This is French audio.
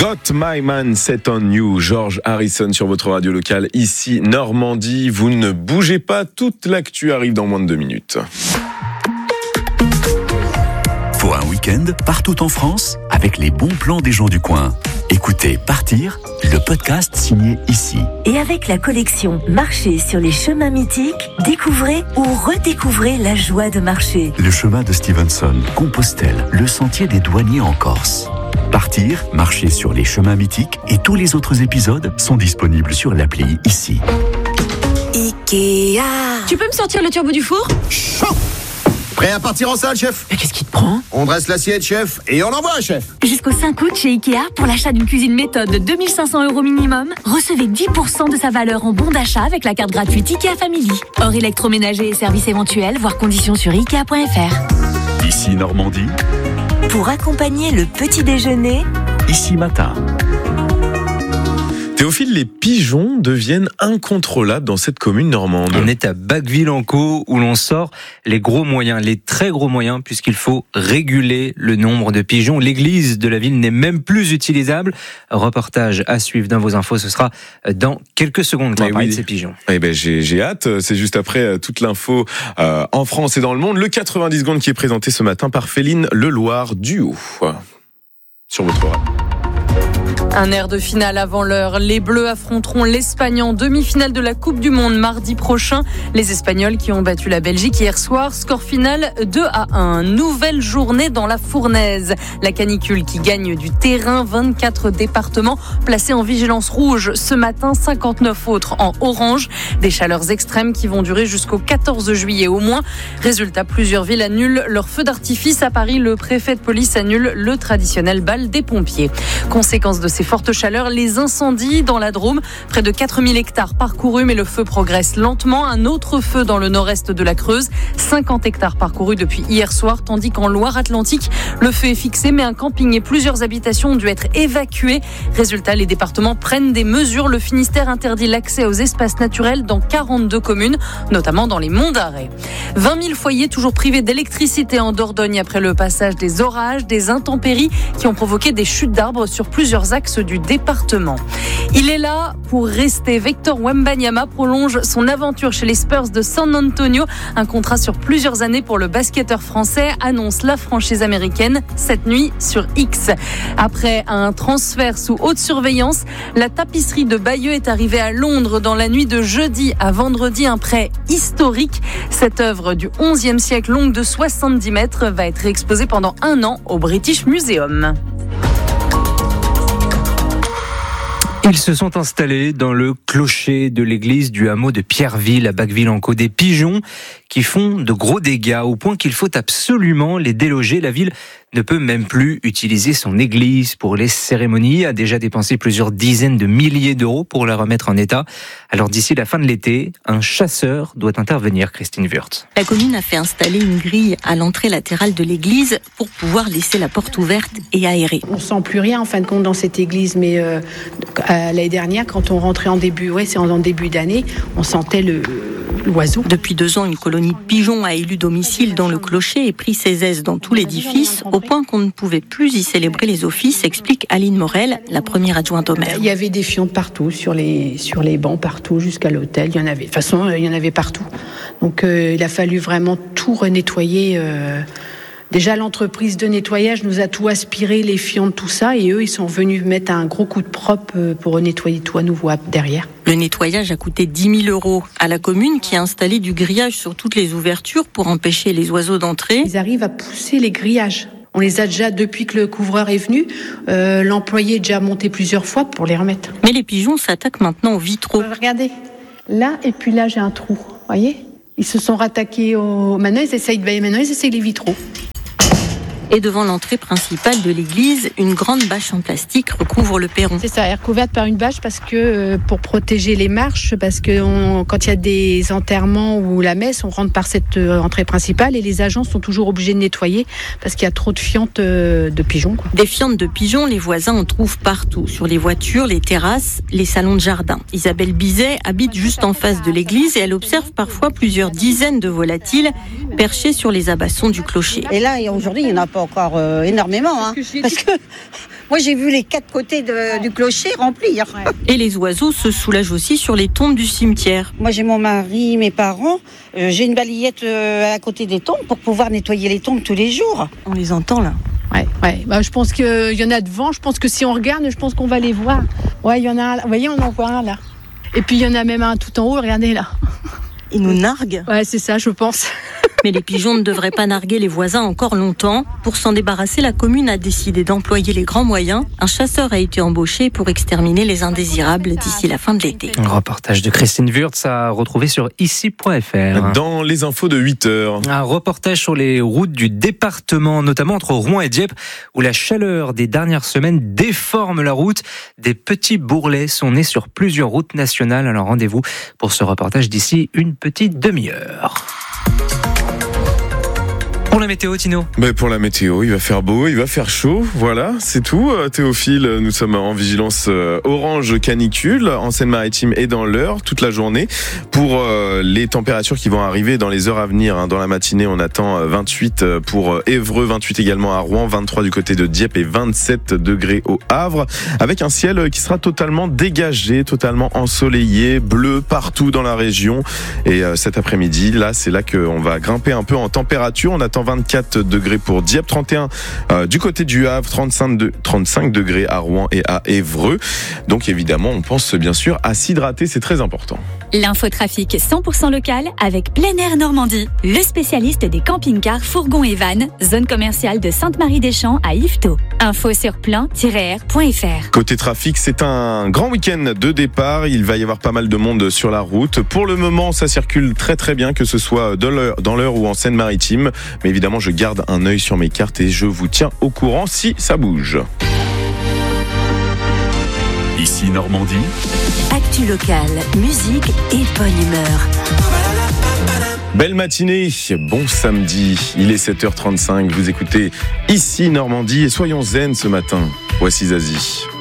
Got My Man Set on You, George Harrison sur votre radio locale, ici Normandie. Vous ne bougez pas, toute l'actu arrive dans moins de 2 minutes. Pour un week-end partout en France, avec les bons plans des gens du coin. Écoutez Partir, le podcast signé ici. Et avec la collection Marcher sur les chemins mythiques, découvrez ou redécouvrez la joie de marcher. Le chemin de Stevenson, Compostelle, le sentier des douaniers en Corse. Partir, marcher sur les chemins mythiques et tous les autres épisodes sont disponibles sur l'appli ici. Ikea. Tu peux me sortir le turbo du four ? Chaud. Prêt à partir en salle, chef ? Mais qu'est-ce qui te prend ? On dresse l'assiette, chef, et on envoie, chef. Jusqu'au 5 août chez Ikea, pour l'achat d'une cuisine méthode de 2 500 € minimum, recevez 10% de sa valeur en bon d'achat avec la carte gratuite Ikea Family. Hors électroménager et services éventuels, voir conditions sur Ikea.fr. Ici Normandie. Pour accompagner le petit déjeuner, Ici Matin. Théophile, les pigeons deviennent incontrôlables dans cette commune normande. On est à Bacqueville-en-Caux où l'on sort les gros moyens, les très gros moyens, puisqu'il faut réguler le nombre de pigeons. L'église de la ville n'est même plus utilisable. Reportage à suivre dans vos infos, ce sera dans quelques secondes qu'on va parler de ces pigeons. Eh ben, j'ai hâte, c'est juste après toute l'info en France et dans le monde. Le 90 secondes qui est présenté ce matin par Féline Leloir Duo. Sur votre radio. Un air de finale avant l'heure. Les Bleus affronteront l'Espagne en demi-finale de la Coupe du Monde mardi prochain. Les Espagnols qui ont battu la Belgique hier soir. Score final 2-1. Nouvelle journée dans la fournaise. La canicule qui gagne du terrain. 24 départements placés en vigilance rouge. Ce matin, 59 autres en orange. Des chaleurs extrêmes qui vont durer jusqu'au 14 juillet au moins. Résultat, plusieurs villes annulent leur feu d'artifice. À Paris, le préfet de police annule le traditionnel bal des pompiers. Conséquence de ces fortes chaleurs, les incendies dans la Drôme. Près de 4000 hectares parcourus, mais le feu progresse lentement. Un autre feu dans le nord-est de la Creuse. 50 hectares parcourus depuis hier soir, tandis qu'en Loire-Atlantique, le feu est fixé, mais un camping et plusieurs habitations ont dû être évacués. Résultat, les départements prennent des mesures. Le Finistère interdit l'accès aux espaces naturels dans 42 communes, notamment dans les Monts d'Arrée. 20 000 foyers toujours privés d'électricité en Dordogne après le passage des orages, des intempéries qui ont provoqué des chutes d'arbres sur plusieurs axes du département. Il est là pour rester. Victor Wembanyama prolonge son aventure chez les Spurs de San Antonio. Un contrat sur plusieurs années pour le basketteur français, annonce la franchise américaine cette nuit sur X. Après un transfert sous haute surveillance, la tapisserie de Bayeux est arrivée à Londres dans la nuit de jeudi à vendredi. Un prêt historique. Cette œuvre du XIe siècle, longue de 70 mètres, va être exposée pendant 1 an au British Museum. Ils se sont installés dans le clocher de l'église du hameau de Pierreville à Bacqueville-en-Caux. Des pigeons qui font de gros dégâts au point qu'il faut absolument les déloger. La ville ne peut même plus utiliser son église pour les cérémonies, a déjà dépensé plusieurs dizaines de milliers d'euros pour la remettre en état. Alors d'ici la fin de l'été, un chasseur doit intervenir, Christine Wurth. La commune a fait installer une grille à l'entrée latérale de l'église pour pouvoir laisser la porte ouverte et aérée. On sent plus rien en fin de compte dans cette église, mais l'année dernière, quand on rentrait en début d'année, on sentait l'oiseau. Depuis 2 ans, une colonie de pigeons a élu domicile dans le clocher et pris ses aises dans tout l'édifice, au point qu'on ne pouvait plus y célébrer les offices, explique Aline Morel, la première adjointe au maire. Il y avait des fientes partout, sur les bancs, partout, jusqu'à l'hôtel. Il y en avait. De toute façon, il y en avait partout. Donc, il a fallu vraiment tout renettoyer. Déjà, l'entreprise de nettoyage nous a tout aspiré, les fientes, tout ça, et eux, ils sont venus mettre un gros coup de propre pour nettoyer tout à nouveau derrière. Le nettoyage a coûté 10 000 € à la commune qui a installé du grillage sur toutes les ouvertures pour empêcher les oiseaux d'entrer. Ils arrivent à pousser les grillages. On les a déjà, depuis que le couvreur est venu, l'employé est déjà monté plusieurs fois pour les remettre. Mais les pigeons s'attaquent maintenant aux vitraux. Regardez, là et puis là j'ai un trou, voyez ? Ils se sont rattaqués maintenant ils essayent les vitraux. Et devant l'entrée principale de l'église, une grande bâche en plastique recouvre le perron. C'est ça, elle est recouverte par une bâche parce que pour protéger les marches, parce que quand il y a des enterrements ou la messe, on rentre par cette entrée principale et les agents sont toujours obligés de nettoyer parce qu'il y a trop de fientes de pigeons. Quoi. Des fientes de pigeons, les voisins en trouvent partout, sur les voitures, les terrasses, les salons de jardin. Isabelle Bizet habite juste en face de l'église et elle observe parfois plusieurs dizaines de volatiles perchés sur les abassons du clocher. Et là, aujourd'hui, il n'y en a pas encore énormément, parce que Moi, j'ai vu les 4 côtés du clocher remplis. Et les oiseaux se soulagent aussi sur les tombes du cimetière. Moi, j'ai mon mari, mes parents. J'ai une balayette à côté des tombes pour pouvoir nettoyer les tombes tous les jours. On les entend là. Ouais. Bah, je pense qu'il y en a devant. Je pense que si on regarde, je pense qu'on va les voir. Ouais, il y en a un là. Vous voyez, on en voit un là. Et puis, il y en a même un tout en haut. Regardez là. Ils nous narguent. Ouais, c'est ça, je pense. Mais les pigeons ne devraient pas narguer les voisins encore longtemps. Pour s'en débarrasser, la commune a décidé d'employer les grands moyens. Un chasseur a été embauché pour exterminer les indésirables d'ici la fin de l'été. Un reportage de Christine Wurtz à retrouver sur ici.fr. Dans les infos de 8h. Un reportage sur les routes du département, notamment entre Rouen et Dieppe, où la chaleur des dernières semaines déforme la route. Des petits bourrelets sont nés sur plusieurs routes nationales. Alors rendez-vous pour ce reportage d'ici une petite demi-heure. Pour la météo, Tino. Mais pour la météo, il va faire beau, il va faire chaud, voilà, c'est tout. Théophile, nous sommes en vigilance orange canicule en Seine-Maritime et dans l'Eure toute la journée. Pour les températures qui vont arriver dans les heures à venir, dans la matinée, on attend 28 pour Évreux, 28 également à Rouen, 23 du côté de Dieppe et 27 degrés au Havre, avec un ciel qui sera totalement dégagé, totalement ensoleillé, bleu partout dans la région. Et cet après-midi, là, c'est là qu'on va grimper un peu en température. On attend 24 degrés pour Dieppe, 31 du côté du Havre, 35 degrés à Rouen et à Évreux. Donc évidemment, on pense bien sûr à s'hydrater, c'est très important. L'infotrafic 100% local avec Plein Air Normandie, le spécialiste des camping-cars, fourgons et vannes, zone commerciale de Sainte-Marie-des-Champs à Yvetot. Info sur plein-air.fr. Côté trafic, c'est un grand week-end de départ. Il va y avoir pas mal de monde sur la route. Pour le moment, ça circule très très bien, que ce soit dans l'Eure ou en Seine-Maritime. Mais évidemment, je garde un œil sur mes cartes et je vous tiens au courant si ça bouge. Ici Normandie. Actu locale, musique et bonne humeur. Belle matinée, bon samedi, il est 7h35, vous écoutez Ici Normandie et soyons zen ce matin. Voici Zazie.